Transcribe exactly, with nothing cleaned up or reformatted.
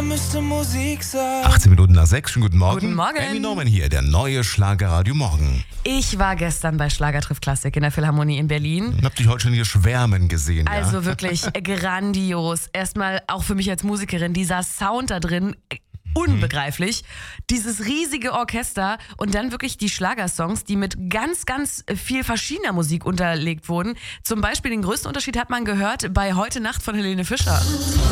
da müsste Musik sein. achtzehn Minuten nach sechs, schönen guten Morgen. Guten Morgen. Amy Norman hier, der neue Schlagerradio Morgen. Ich war gestern bei Schlager trifft Klassik in der Philharmonie in Berlin. Ich hab dich heute schon hier schwärmen gesehen. Also ja? wirklich grandios. Erstmal auch für mich als Musikerin, dieser Sound da drin, unbegreiflich. Dieses riesige Orchester und dann wirklich die Schlagersongs, die mit ganz, ganz viel verschiedener Musik unterlegt wurden. Zum Beispiel den größten Unterschied hat man gehört bei Heute Nacht von Helene Fischer.